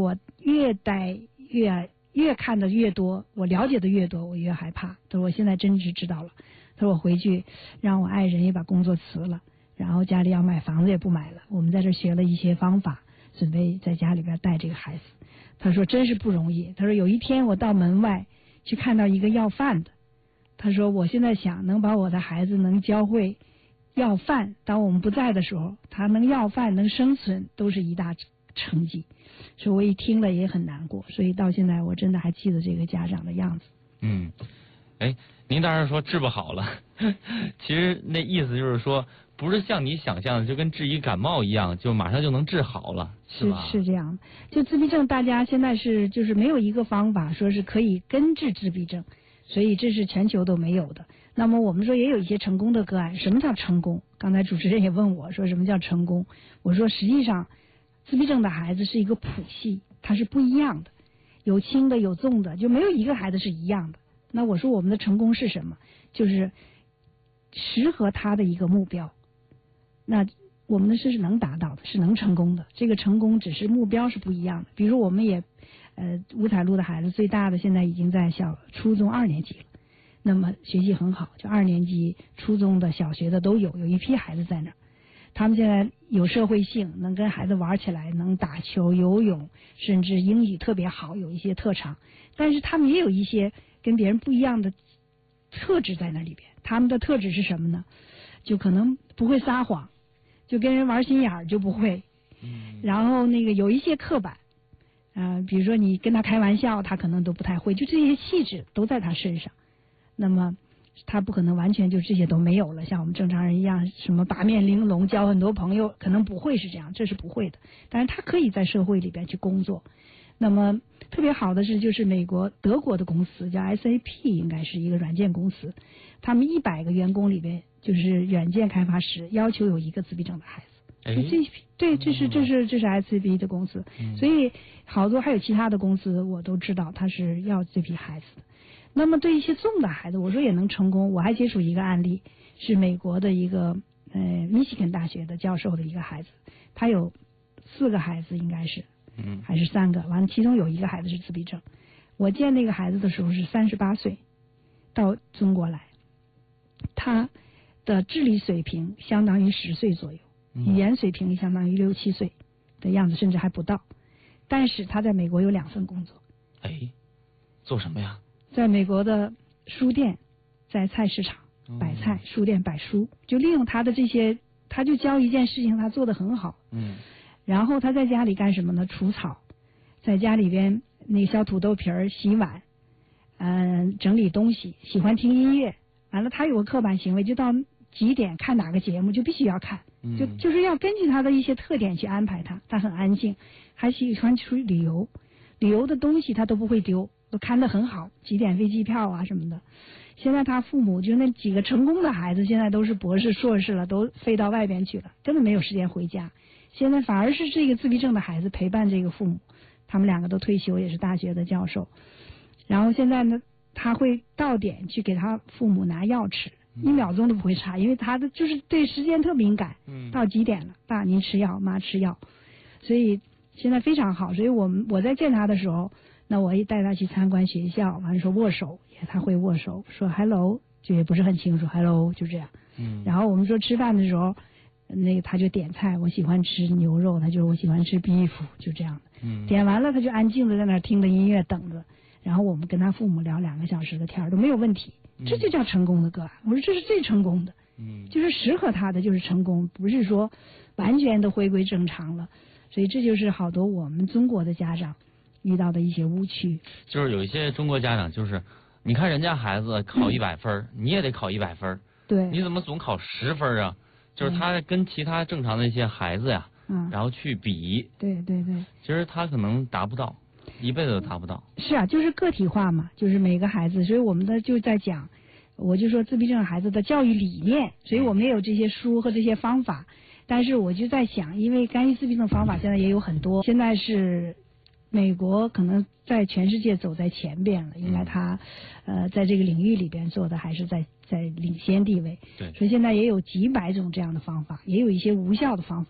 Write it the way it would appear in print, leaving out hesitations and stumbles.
我越看的越多，我了解的越多，我越害怕。他说我现在真是知道了。他说我回去让我爱人也把工作辞了，然后家里要买房子也不买了，我们在这学了一些方法，准备在家里边带这个孩子。他说真是不容易。他说有一天我到门外去看到一个要饭的，他说我现在想能把我的孩子能教会要饭，当我们不在的时候他能要饭能生存都是一大成绩。所以我一听了也很难过，所以到现在我真的还记得这个家长的样子。 您当然说治不好了，其实那意思就是说不是像你想象的就跟治一感冒一样就马上就能治好了，是吧？ 是这样。就自闭症大家现在就是没有一个方法说是可以根治自闭症，所以这是全球都没有的。那么我们说也有一些成功的个案。什么叫成功？刚才主持人也问我说什么叫成功，我说实际上自闭症的孩子是一个谱系，它是不一样的，有轻的有重的，就没有一个孩子是一样的。那我说我们的成功是什么？就是适合他的一个目标，那我们的是能达到的，是能成功的。这个成功只是目标是不一样的。比如我们也五彩路的孩子最大的现在已经在初中2年级了，那么学习很好，就2年级初中的小学的都有一批孩子在那儿。他们现在有社会性，能跟孩子玩起来，能打球游泳，甚至英语特别好，有一些特长。但是他们也有一些跟别人不一样的特质在那里边。他们的特质是什么呢？就可能不会撒谎，就跟人玩心眼儿就不会。然后有一些刻板，比如说你跟他开玩笑，他可能都不太会，就这些气质都在他身上。那么他不可能完全就这些都没有了，像我们正常人一样，什么八面玲珑，交很多朋友，可能不会是这样，这是不会的。但是他可以在社会里边去工作。那么特别好的是，就是德国的公司叫 SAP， 应该是一个软件公司，他们100个员工里边，就是软件开发师要求有一个自闭症的孩子。这是 SAP 的公司，所以好多还有其他的公司我都知道他是要这批孩子的。那么对一些重的孩子，我说也能成功。我还接触一个案例，是美国的一个密西根大学的教授的一个孩子，他有4个孩子应该是，还是3个，完了其中有1个孩子是自闭症。我见那个孩子的时候是38岁，到中国来，他的智力水平相当于10岁左右，语言水平相当于6、7岁的样子，甚至还不到。但是他在美国有2份工作。 做什么呀？ 在美国的书店，在菜市场摆菜，书店摆书，就利用他的这些，他就教一件事情，他做得很好。然后他在家里干什么呢？除草，在家里边削土豆皮儿、洗碗，整理东西，喜欢听音乐。完了，他有个刻板行为，就到几点看哪个节目就必须要看，就是要根据他的一些特点去安排他。他很安静，还喜欢出去旅游，旅游的东西他都不会丢，都看得很好，几点飞机票啊什么的。现在他父母就那几个成功的孩子，现在都是博士、硕士了，都飞到外边去了，根本没有时间回家。现在反而是这个自闭症的孩子陪伴这个父母，他们2个都退休，也是大学的教授。然后现在呢，他会到点去给他父母拿药吃，1秒钟都不会差，因为他的就是对时间特敏感。到几点了？爸，您吃药，妈吃药。所以现在非常好。所以我在见他的时候，那我一带他去参观学校，完了说握手，他会握手，说 hello， 就也不是很清楚 hello， 就这样。然后我们说吃饭的时候，他就点菜，我喜欢吃牛肉，他就我喜欢吃 beef， 就这样的。点完了他就安静的在那儿听着音乐等着，然后我们跟他父母聊2个小时的天都没有问题。这就叫成功的个案。我说这是最成功的。就是适合他的就是成功，不是说完全的回归正常了。所以这就是好多我们中国的家长遇到的一些误区。 就是有一些中国家长就是你看人家孩子考100分，你也得考100分。 对。 你怎么总考10分啊？就是他跟其他正常的一些孩子呀，然后去比。 对对对。 其实他可能达不到，一辈子都达不到。 是啊，就是个体化嘛，就是每个孩子，所以我们就在讲，我就说自闭症孩子的教育理念，所以我们也有这些书和这些方法。但是我就在想，因为干预自闭症方法现在也有很多，现在是美国可能在全世界走在前边了，应该他在这个领域里边做的还是在领先地位。 对。 所以现在也有几百种这样的方法，也有一些无效的方法。